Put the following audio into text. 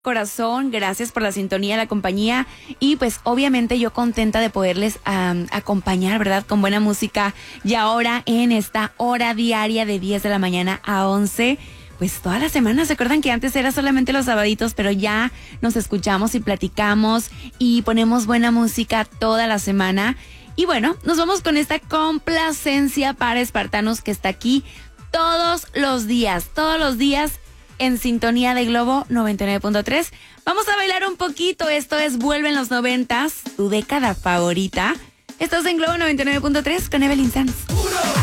Corazón, gracias por la sintonía, la compañía y pues obviamente yo contenta de poderles acompañar, ¿verdad? Con buena música y ahora en esta hora diaria de 10 de la mañana a 11, pues toda la semana. ¿Se acuerdan que antes era solamente los sabaditos? Pero ya nos escuchamos y platicamos y ponemos buena música toda la semana. Y bueno, nos vamos con esta complacencia para espartanos que está aquí todos los días en sintonía de Globo 99.3. Vamos a bailar un poquito. Esto es Vuelven los 90s, tu década favorita. Estás en Globo 99.3 con Evelyn Sanz.